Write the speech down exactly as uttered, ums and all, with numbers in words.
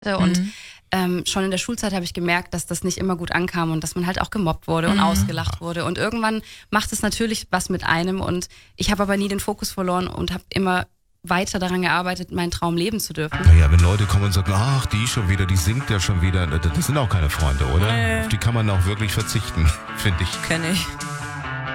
Und Mhm. ähm, schon in der Schulzeit habe ich gemerkt, dass das nicht immer gut ankam und dass man halt auch gemobbt wurde und Mhm. ausgelacht wurde. Und irgendwann macht es natürlich was mit einem. Und ich habe aber nie den Fokus verloren und habe immer weiter daran gearbeitet, meinen Traum leben zu dürfen. Naja, wenn Leute kommen und sagen, ach, die schon wieder, die singt ja schon wieder, das sind auch keine Freunde, oder? Nee. Auf die kann man auch wirklich verzichten, finde ich. Kenn ich.